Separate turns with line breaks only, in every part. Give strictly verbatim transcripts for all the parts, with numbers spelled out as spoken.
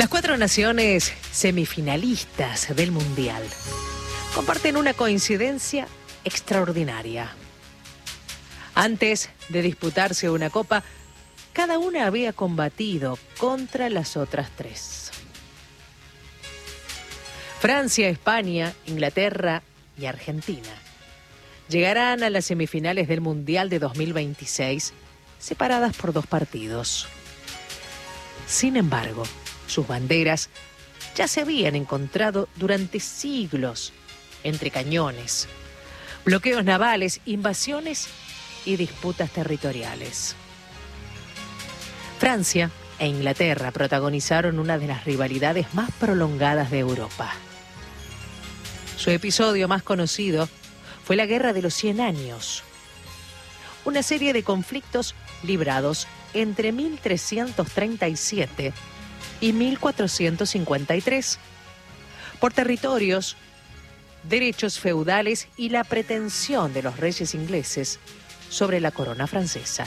Las cuatro naciones semifinalistas del Mundial comparten una coincidencia extraordinaria. Antes de disputarse una copa, cada una había combatido contra las otras tres. Francia, España, Inglaterra y Argentina llegarán a las semifinales del Mundial de dos mil veintiséis separadas por dos partidos. Sin embargo, sus banderas ya se habían encontrado durante siglos entre cañones, bloqueos navales, invasiones y disputas territoriales. Francia e Inglaterra protagonizaron una de las rivalidades más prolongadas de Europa. Su episodio más conocido fue la Guerra de los Cien Años, una serie de conflictos librados entre mil trescientos treinta y siete y mil cuatrocientos cincuenta y tres por territorios, derechos feudales y la pretensión de los reyes ingleses sobre la corona francesa.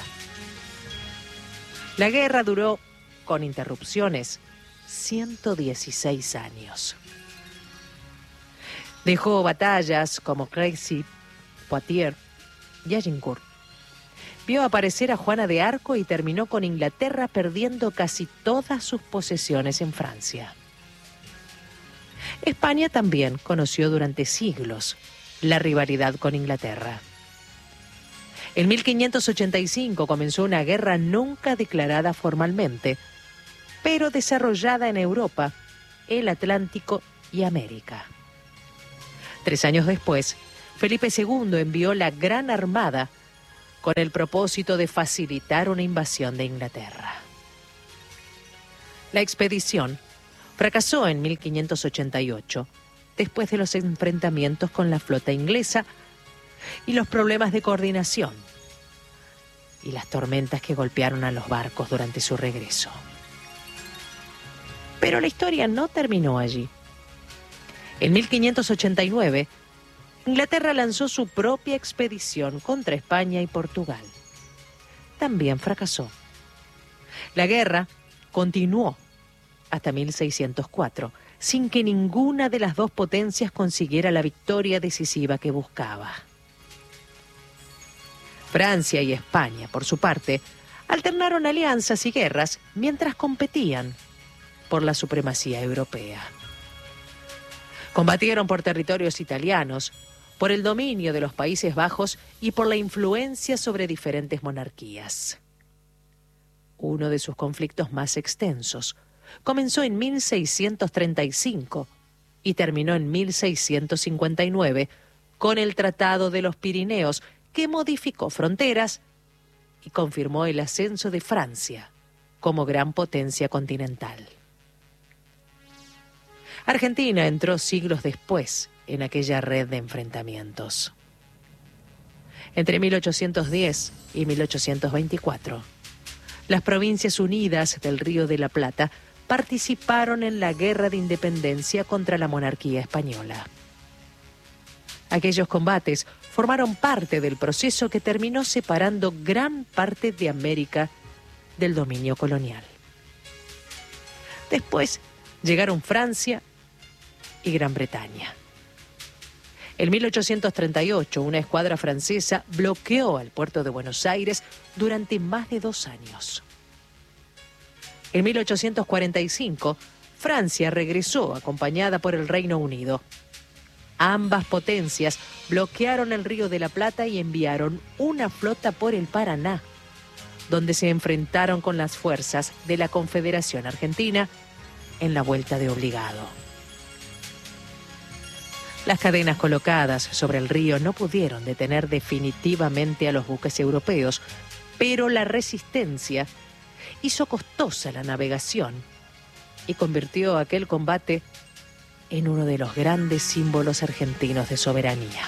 La guerra duró, con interrupciones, ciento dieciséis años. Dejó batallas como Crécy, Poitiers y Agincourt. Vio aparecer a Juana de Arco y terminó con Inglaterra perdiendo casi todas sus posesiones en Francia. España también conoció durante siglos la rivalidad con Inglaterra. En mil quinientos ochenta y cinco comenzó una guerra nunca declarada formalmente, pero desarrollada en Europa, el Atlántico y América. Tres años después, Felipe segundo envió la Gran Armada con el propósito de facilitar una invasión de Inglaterra. La expedición fracasó en mil quinientos ochenta y ocho, después de los enfrentamientos con la flota inglesa y los problemas de coordinación y las tormentas que golpearon a los barcos durante su regreso. Pero la historia no terminó allí. En mil quinientos ochenta y nueve, Inglaterra lanzó su propia expedición contra España y Portugal. También fracasó. La guerra continuó hasta mil seiscientos cuatro, sin que ninguna de las dos potencias consiguiera la victoria decisiva que buscaba. Francia y España, por su parte, alternaron alianzas y guerras mientras competían por la supremacía europea. Combatieron por territorios italianos, por el dominio de los Países Bajos y por la influencia sobre diferentes monarquías. Uno de sus conflictos más extensos comenzó en mil seiscientos treinta y cinco y terminó en mil seiscientos cincuenta y nueve con el Tratado de los Pirineos, que modificó fronteras y confirmó el ascenso de Francia como gran potencia continental. Argentina entró siglos después en aquella red de enfrentamientos. Entre mil ochocientos diez y mil ochocientos veinticuatro, las Provincias Unidas del Río de la Plata participaron en la Guerra de Independencia contra la monarquía española. Aquellos combates formaron parte del proceso que terminó separando gran parte de América del dominio colonial. Después llegaron Francia y Gran Bretaña. En mil ochocientos treinta y ocho, una escuadra francesa bloqueó el puerto de Buenos Aires durante más de dos años. En mil ochocientos cuarenta y cinco, Francia regresó acompañada por el Reino Unido. Ambas potencias bloquearon el Río de la Plata y enviaron una flota por el Paraná, donde se enfrentaron con las fuerzas de la Confederación Argentina en la vuelta de obligado. Las cadenas colocadas sobre el río no pudieron detener definitivamente a los buques europeos, pero la resistencia hizo costosa la navegación y convirtió aquel combate en uno de los grandes símbolos argentinos de soberanía.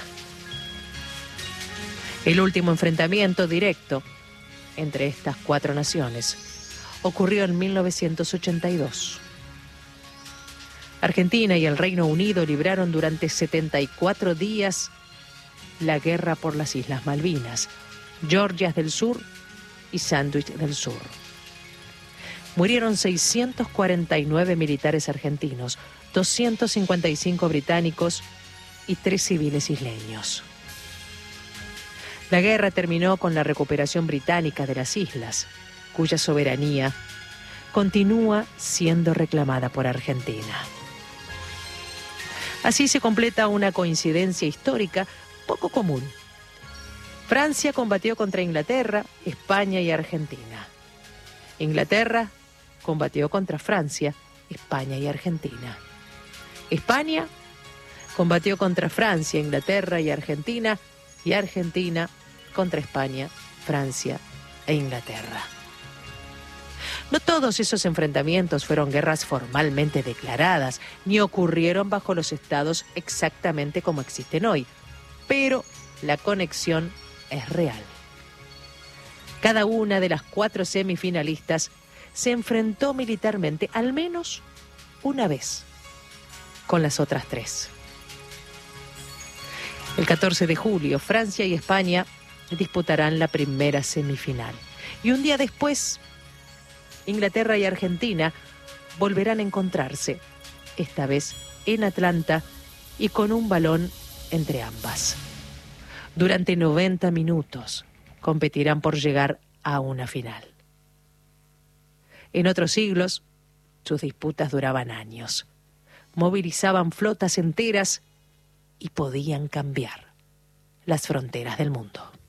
El último enfrentamiento directo entre estas cuatro naciones ocurrió en mil novecientos ochenta y dos. Argentina y el Reino Unido libraron durante setenta y cuatro días la guerra por las Islas Malvinas, Georgias del Sur y Sandwich del Sur. Murieron seiscientos cuarenta y nueve militares argentinos, doscientos cincuenta y cinco británicos y tres civiles isleños. La guerra terminó con la recuperación británica de las islas, cuya soberanía continúa siendo reclamada por Argentina. Así se completa una coincidencia histórica poco común. Francia combatió contra Inglaterra, España y Argentina. Inglaterra combatió contra Francia, España y Argentina. España combatió contra Francia, Inglaterra y Argentina, y Argentina contra España, Francia e Inglaterra. No todos esos enfrentamientos fueron guerras formalmente declaradas, ni ocurrieron bajo los estados exactamente como existen hoy, pero la conexión es real. Cada una de las cuatro semifinalistas se enfrentó militarmente al menos una vez con las otras tres. El catorce de julio, Francia y España disputarán la primera semifinal. Y un día después, Inglaterra y Argentina volverán a encontrarse, esta vez en Atlanta y con un balón entre ambas. Durante noventa minutos competirán por llegar a una final. En otros siglos, sus disputas duraban años, movilizaban flotas enteras y podían cambiar las fronteras del mundo.